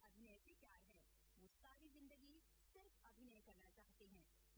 अभिनय से प्यार है। वो सारी जिंदगी सिर्फ अभिनय करना चाहते हैं।